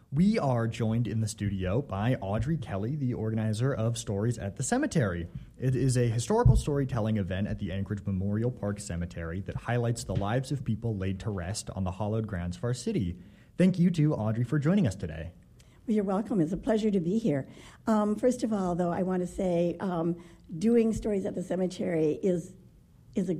We are joined in the studio by Audrey Kelly, the organizer of Stories at the Cemetery. It is a historical storytelling event at the Anchorage Memorial Park Cemetery that highlights the lives of people laid to rest on the hallowed grounds of our city. Thank you to Audrey for joining us today. Well, you're welcome. It's a pleasure to be here. First of all, though, I want to say doing Stories at the Cemetery is a...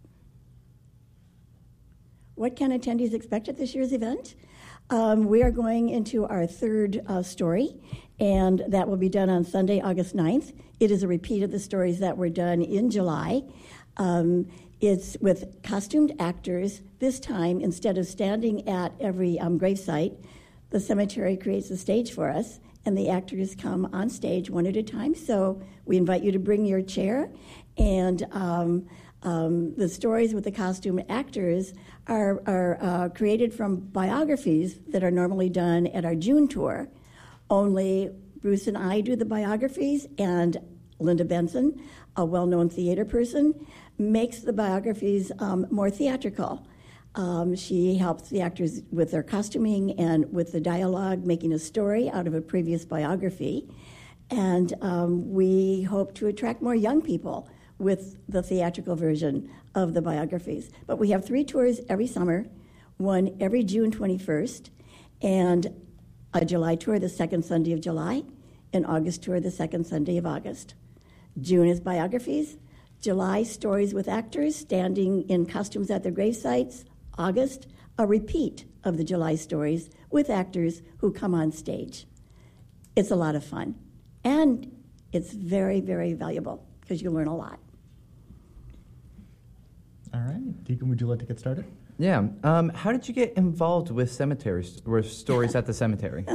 What can attendees expect at this year's event? We are going into our third story, and that will be done on Sunday, August 9th. It is a repeat of the stories that were done in July. It's with costumed actors. This time, instead of standing at every gravesite, the cemetery creates a stage for us, and the actors come on stage one at a time. So we invite you to bring your chair, and the stories with the costume actors are created from biographies that are normally done at our June tour. Only Bruce and I do the biographies, and Linda Benson, a well-known theater person, makes the biographies more theatrical. She helps the actors with their costuming and with the dialogue, making a story out of a previous biography. And we hope to attract more young people with the theatrical version of the biographies. But we have 3 tours every summer, one every June 21st, and a July tour the second Sunday of July, and August tour the second Sunday of August. June is biographies, July stories with actors standing in costumes at their grave sites, August a repeat of the July stories with actors who come on stage. It's a lot of fun, and it's very, very valuable because you learn a lot. All right. Deacon, would you like to get started? Yeah. How did you get involved with cemeteries, with Stories at the Cemetery?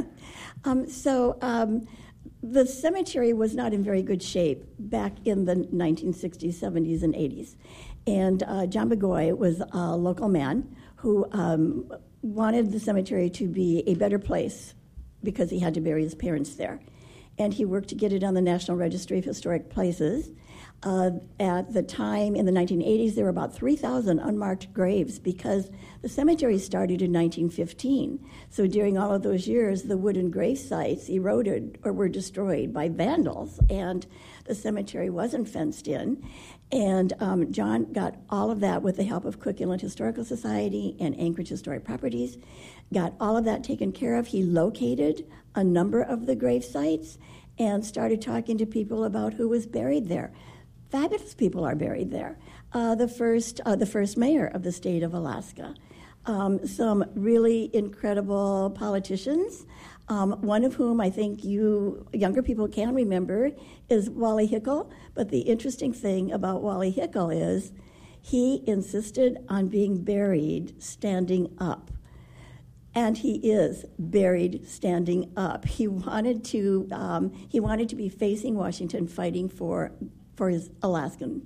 The cemetery was not in very good shape back in the 1960s, 70s, and 80s. And John Begoy was a local man who wanted the cemetery to be a better place because he had to bury his parents there. And he worked to get it on the National Registry of Historic Places. At the time, in the 1980s, there were about 3,000 unmarked graves because the cemetery started in 1915. So during all of those years, the wooden grave sites eroded or were destroyed by vandals, and the cemetery wasn't fenced in. And John got all of that with the help of Cook Inlet Historical Society and Anchorage Historic Properties, got all of that taken care of. He located a number of the grave sites and started talking to people about who was buried there. Fabulous people are buried there. The first mayor of the state of Alaska. Some really incredible politicians, one of whom I think you younger people can remember is Wally Hickel. But the interesting thing about Wally Hickel is he insisted on being buried standing up. And he is buried standing up. He wanted to be facing Washington, fighting for his Alaskan.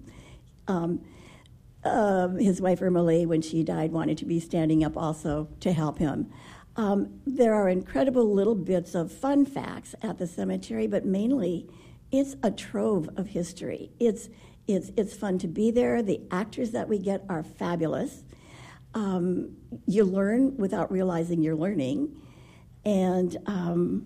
His wife Irma Lee, when she died, wanted to be standing up also to help him. There are incredible little bits of fun facts at the cemetery, but mainly it's a trove of history. It's fun to be there. The actors that we get are fabulous. You learn without realizing you're learning. And